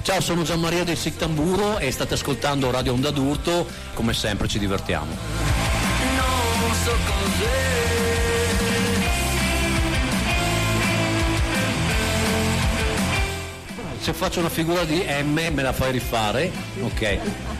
Ciao, sono Gianmaria del Sictamburo e state ascoltando Radio Onda d'Urto. Come sempre ci divertiamo. Non so se faccio una figura di M me la fai rifare? Ok.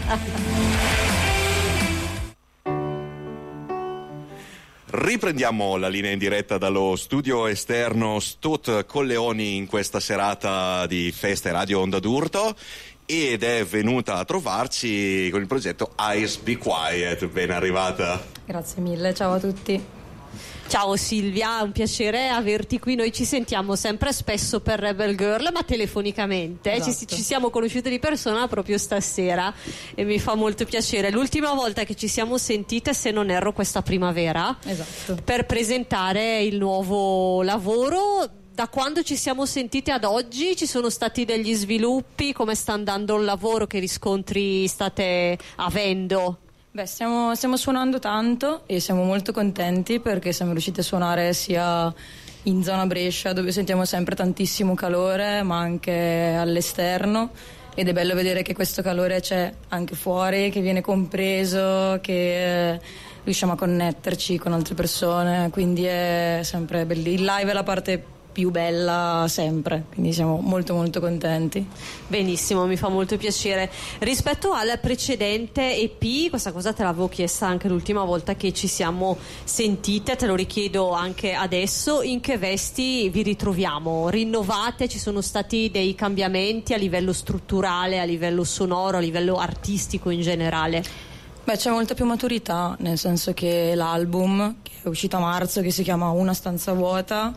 Riprendiamo la linea in diretta dallo studio esterno Stot Colleoni in questa serata di feste Radio Onda d'Urto, ed è venuta a trovarci con il progetto Eyes Be Quiet. Ben arrivata. Grazie mille, ciao a tutti. Ciao Silvia, è un piacere averti qui. Noi ci sentiamo sempre spesso per Rebel Girl, ma telefonicamente. Esatto. Ci siamo conosciute di persona proprio stasera e mi fa molto piacere. L'ultima volta che ci siamo sentite, se non erro, questa primavera, Esatto. per presentare il nuovo lavoro. Da quando ci siamo sentite ad oggi ci sono stati degli sviluppi? Come sta andando il lavoro? Che riscontri state avendo? Beh, stiamo suonando tanto e siamo molto contenti perché siamo riusciti a suonare sia in zona Brescia, dove sentiamo sempre tantissimo calore, ma anche all'esterno, ed è bello vedere che questo calore c'è anche fuori, che viene compreso, che riusciamo a connetterci con altre persone, quindi è sempre bello. Il live è la parte più bella sempre, quindi siamo molto molto contenti. Benissimo, mi fa molto piacere. Rispetto al precedente EP, questa cosa te l'avevo chiesta anche l'ultima volta che ci siamo sentite, te lo richiedo anche adesso: in che vesti vi ritroviamo? Rinnovate? Ci sono stati dei cambiamenti a livello strutturale, a livello sonoro, a livello artistico in generale? Beh, c'è molta più maturità, nel senso che l'album che è uscito a marzo, che si chiama Una stanza vuota,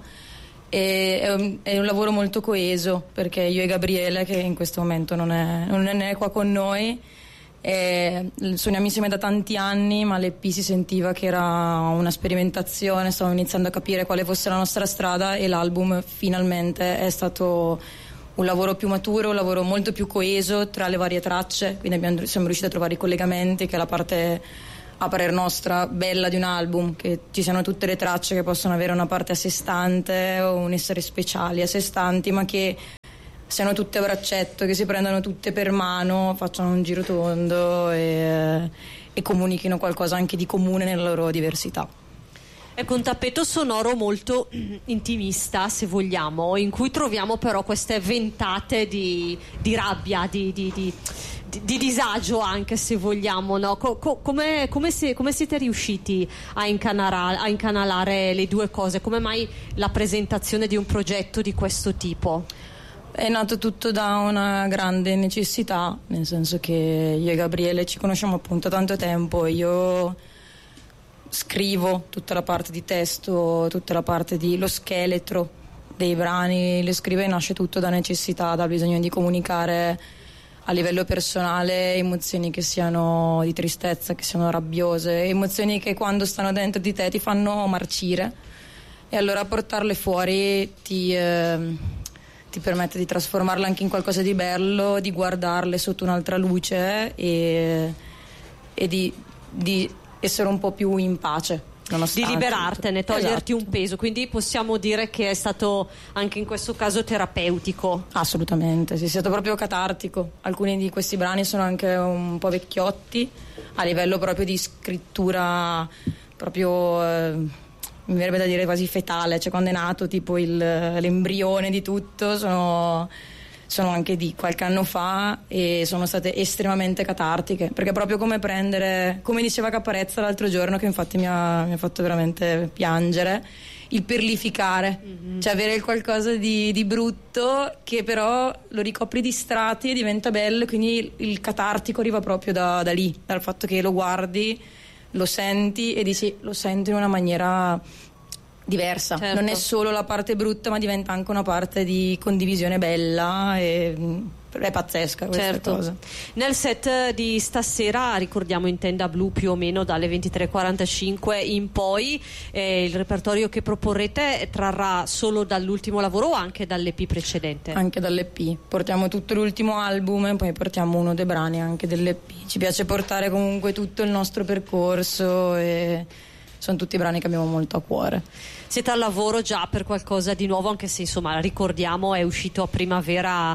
è un lavoro molto coeso, perché io e Gabriele, che in questo momento non è qua con noi, suoniamo insieme da tanti anni, ma l'EP si sentiva che era una sperimentazione, stavamo iniziando a capire quale fosse la nostra strada, e l'album finalmente è stato un lavoro più maturo, un lavoro molto più coeso tra le varie tracce, quindi siamo riusciti a trovare i collegamenti, che è la parte, a parer nostra, bella di un album, che ci siano tutte le tracce che possono avere una parte a sé stante o un essere speciali a sé stanti, ma che siano tutte a braccetto, che si prendano tutte per mano, facciano un giro tondo e comunichino qualcosa anche di comune nella loro diversità. Ecco, un tappeto sonoro molto intimista, se vogliamo, in cui troviamo però queste ventate di rabbia, di disagio anche, se vogliamo, no? Come siete riusciti a incanalare le due cose? Come mai la presentazione di un progetto di questo tipo? È nato tutto da una grande necessità, nel senso che io e Gabriele ci conosciamo appunto tanto tempo. Io scrivo tutta la parte di testo, tutta la parte di lo scheletro dei brani, le scrive, e nasce tutto da necessità, dal bisogno di comunicare a livello personale emozioni che siano di tristezza, che siano rabbiose, emozioni che quando stanno dentro di te ti fanno marcire, e allora portarle fuori ti permette di trasformarle anche in qualcosa di bello, di guardarle sotto un'altra luce e di essere un po' più in pace, di liberartene, toglierti esatto. un peso. Quindi possiamo dire che è stato anche in questo caso terapeutico. Assolutamente, sì, è stato proprio catartico. Alcuni di questi brani sono anche un po' vecchiotti a livello proprio di scrittura, proprio mi verrebbe da dire quasi fetale, cioè quando è nato tipo l'embrione di tutto, sono anche di qualche anno fa, e sono state estremamente catartiche, perché è proprio come prendere, come diceva Caparezza l'altro giorno, che infatti mi ha fatto veramente piangere, il perlificare, cioè avere il qualcosa di brutto che però lo ricopri di strati e diventa bello, quindi il catartico arriva proprio da lì, dal fatto che lo guardi, lo senti e dici, lo sento in una maniera diversa, certo. Non è solo la parte brutta, ma diventa anche una parte di condivisione bella, e è pazzesca questa certo. cosa. Nel set di stasera, ricordiamo, in tenda blu più o meno dalle 23:45 in poi, il repertorio che proporrete trarrà solo dall'ultimo lavoro o anche dall'EP precedente? Anche dall'EP, portiamo tutto l'ultimo album e poi portiamo uno dei brani anche dell'EP. Ci piace portare comunque tutto il nostro percorso, e sono tutti brani che abbiamo molto a cuore. Siete al lavoro già per qualcosa di nuovo, anche se insomma ricordiamo è uscito a primavera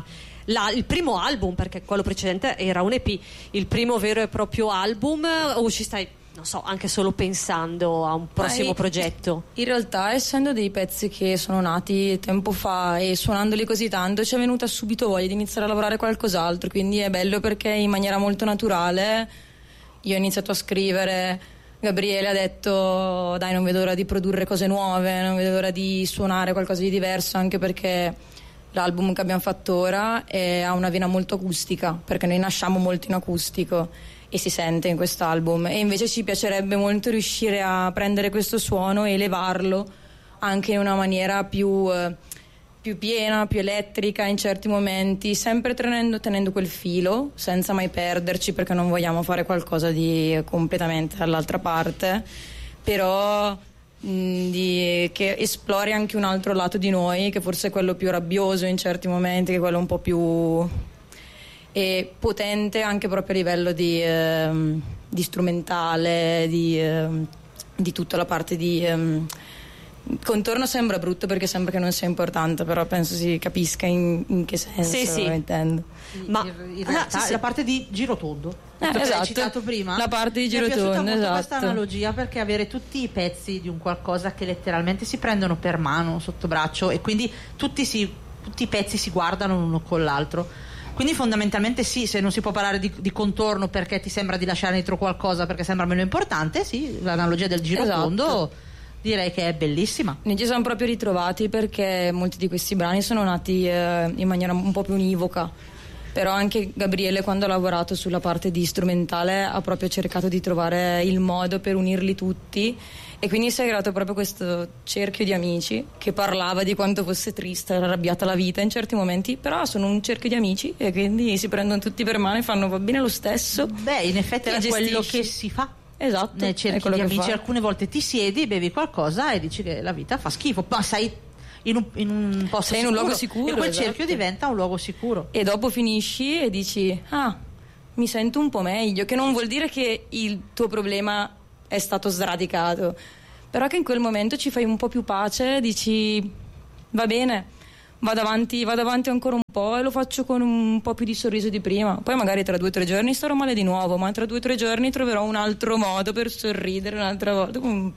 il primo album, perché quello precedente era un EP, il primo vero e proprio album, o ci stai, non so, anche solo pensando a un prossimo progetto? In realtà, essendo dei pezzi che sono nati tempo fa e suonandoli così tanto, ci è venuta subito voglia di iniziare a lavorare qualcos'altro, quindi è bello perché in maniera molto naturale io ho iniziato a scrivere, Gabriele ha detto dai, non vedo l'ora di produrre cose nuove, non vedo l'ora di suonare qualcosa di diverso, anche perché l'album che abbiamo fatto ora ha una vena molto acustica, perché noi nasciamo molto in acustico e si sente in quest'album, e invece ci piacerebbe molto riuscire a prendere questo suono e elevarlo anche in una maniera più piena, più elettrica in certi momenti, sempre tenendo quel filo senza mai perderci, perché non vogliamo fare qualcosa di completamente dall'altra parte, però che esplori anche un altro lato di noi, che forse è quello più rabbioso in certi momenti, che è quello un po' più potente anche proprio a livello di strumentale, di tutta la parte di contorno. Sembra brutto perché sembra che non sia importante, però penso si capisca in che senso intendo. Ma in realtà la parte di girotondo, esatto, hai citato prima, la parte di girotondo, mi è piaciuta molto esatto. questa analogia, perché avere tutti i pezzi di un qualcosa che letteralmente si prendono per mano sotto braccio, e quindi tutti i pezzi si guardano l'uno con l'altro. Quindi fondamentalmente sì, se non si può parlare di contorno perché ti sembra di lasciare dentro qualcosa perché sembra meno importante, sì, l'analogia del girotondo, esatto, direi che è bellissima. Noi ci siamo proprio ritrovati perché molti di questi brani sono nati in maniera un po' più univoca, però anche Gabriele, quando ha lavorato sulla parte di strumentale, ha proprio cercato di trovare il modo per unirli tutti, e quindi si è creato proprio questo cerchio di amici che parlava di quanto fosse triste, arrabbiata la vita in certi momenti, però sono un cerchio di amici e quindi si prendono tutti per mano e fanno va bene lo stesso. Beh, in effetti è quello che si fa. Esatto, nel cerchio di amici. Alcune volte ti siedi, bevi qualcosa e dici che la vita fa schifo, ma sei in un posto, sei in un luogo sicuro, e quel esatto, cerchio diventa un luogo sicuro, e dopo finisci e dici mi sento un po' meglio, che non vuol dire che il tuo problema è stato sradicato, però che in quel momento ci fai un po' più pace, dici va bene, vado avanti ancora un po' e lo faccio con un po' più di sorriso di prima. Poi magari tra 2 o 3 giorni starò male di nuovo, ma tra 2 o 3 giorni troverò un altro modo per sorridere un'altra volta.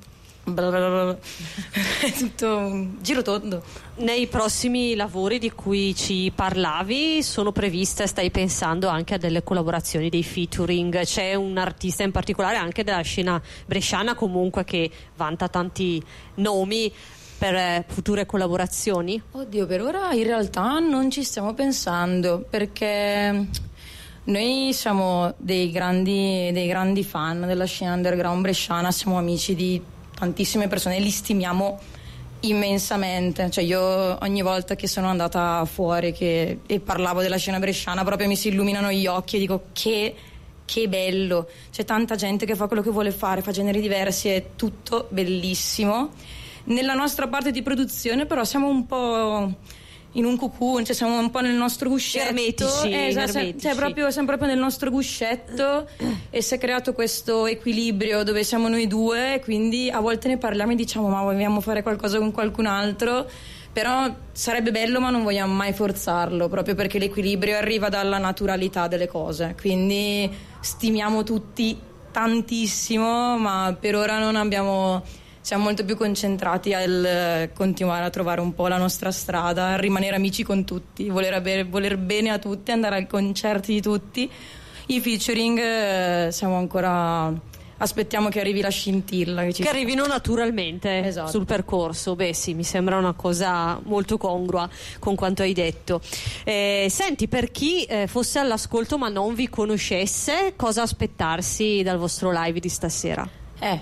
È tutto un giro tondo. Nei prossimi lavori di cui ci parlavi sono previste, stai pensando anche a delle collaborazioni, dei featuring? C'è un artista in particolare anche della scena bresciana comunque che vanta tanti nomi per future collaborazioni? Oddio, per ora in realtà non ci stiamo pensando, perché noi siamo dei grandi fan della scena underground bresciana, siamo amici di tantissime persone, li stimiamo immensamente. Cioè io ogni volta che sono andata fuori e parlavo della scena bresciana proprio mi si illuminano gli occhi e dico che bello, c'è tanta gente che fa quello che vuole fare, fa generi diversi, è tutto bellissimo. Nella nostra parte di produzione però siamo un po' in un cocoon, cioè siamo un po' nel nostro guscetto, ermetici. Siamo proprio nel nostro guscetto e si è creato questo equilibrio dove siamo noi due, e quindi a volte ne parliamo e diciamo ma vogliamo fare qualcosa con qualcun altro, però sarebbe bello ma non vogliamo mai forzarlo, proprio perché l'equilibrio arriva dalla naturalità delle cose, quindi stimiamo tutti tantissimo, ma per ora siamo molto più concentrati al continuare a trovare un po' la nostra strada, rimanere amici con tutti, voler bene a tutti, andare ai concerti di tutti. I featuring aspettiamo che arrivi la scintilla, che arrivino naturalmente, esatto, sul percorso. Beh sì, mi sembra una cosa molto congrua con quanto hai detto. Senti, per chi fosse all'ascolto ma non vi conoscesse, cosa aspettarsi dal vostro live di stasera?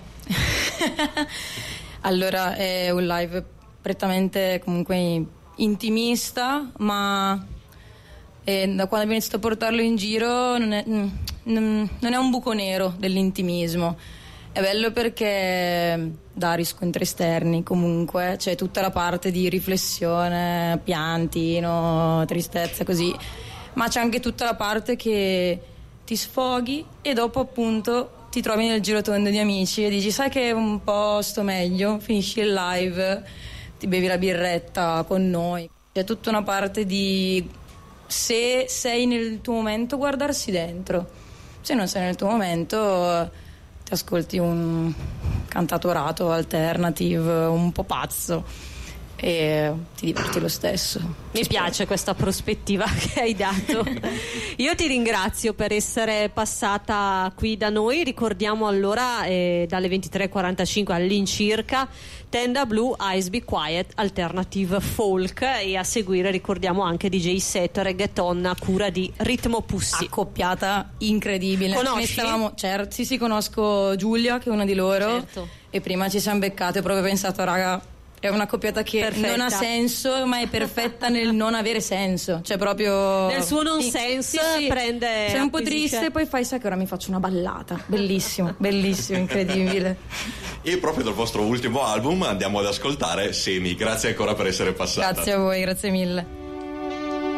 Allora, è un live prettamente comunque intimista, ma da quando abbiamo iniziato a portarlo in giro non è un buco nero dell'intimismo. È bello perché dà riscontri esterni, comunque c'è tutta la parte di riflessione, piantino, tristezza, così, ma c'è anche tutta la parte che ti sfoghi e dopo appunto ti trovi nel girotondo di amici e dici sai che un po' sto meglio, finisci il live, ti bevi la birretta con noi. C'è tutta una parte di se sei nel tuo momento, guardarsi dentro. Se non sei nel tuo momento, ti ascolti un cantautorato alternative un po' pazzo e ti diverti lo stesso. Mi piace questa prospettiva che hai dato. Io ti ringrazio per essere passata qui da noi. Ricordiamo allora dalle 23:45 all'incirca Tenda Blu, Eyes Be Quiet, Alternative Folk, e a seguire ricordiamo anche DJ set reggaeton a cura di Ritmo Pussy. Accoppiata incredibile. Conosci? Certo, sì, conosco Giulia, che è una di loro, Certo. e prima ci siamo beccate e proprio pensato, raga, è una coppiata che Perfetta. non ha senso, ma è perfetta nel non avere senso. Cioè proprio Nel suo nonsense prende, sei un po' acquisisce. triste e poi fai, sai che ora mi faccio una ballata. Bellissimo, bellissimo, incredibile. E proprio dal vostro ultimo album andiamo ad ascoltare Semi. Grazie ancora per essere passata. Grazie a voi, grazie mille.